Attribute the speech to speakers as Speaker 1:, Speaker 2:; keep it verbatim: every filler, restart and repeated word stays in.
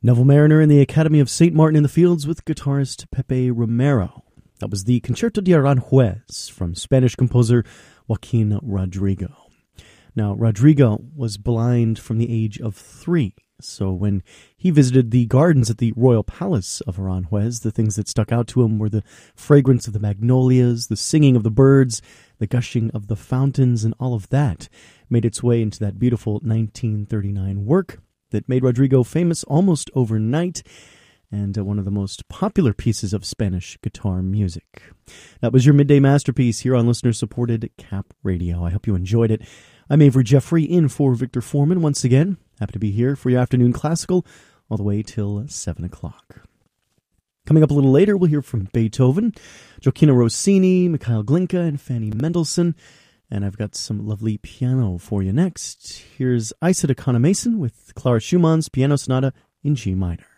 Speaker 1: Neville Mariner in the Academy of Saint Martin in the Fields with guitarist Pepe Romero. That was the Concerto de Aranjuez from Spanish composer Joaquin Rodrigo. Now, Rodrigo was blind from the age of three, so when he visited the gardens at the Royal Palace of Aranjuez, the things that stuck out to him were the fragrance of the magnolias, the singing of the birds, the gushing of the fountains, and all of that made its way into that beautiful nineteen thirty-nine work that made Rodrigo famous almost overnight, and uh, one of the most popular pieces of Spanish guitar music. That was your Midday Masterpiece here on listener-supported Cap Radio. I hope you enjoyed it. I'm Avery Jeffrey in for Victor Foreman once again. Happy to be here for your afternoon classical all the way till seven o'clock. Coming up a little later, we'll hear from Beethoven, Gioacchino Rossini, Mikhail Glinka, and Fanny Mendelssohn. And I've got some lovely piano for you next. Here's Isa Dakana Mason with Clara Schumann's Piano Sonata in G minor.